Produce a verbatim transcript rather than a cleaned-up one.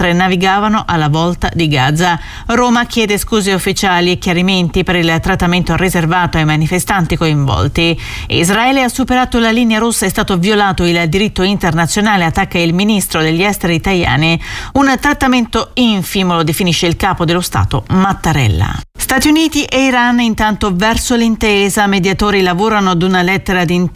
mentre navigavano alla volta di Gaza. Roma chiede scuse ufficiali e chiarimenti per il trattamento riservato ai manifestanti coinvolti. Israele ha superato la linea rossa, è stato violato il diritto internazionale, attacca il ministro degli esteri italiani. Un trattamento infimo, lo definisce il capo dello Stato Mattarella. Stati Uniti e Iran intanto verso l'intesa, mediatori lavorano ad una lettera di intesa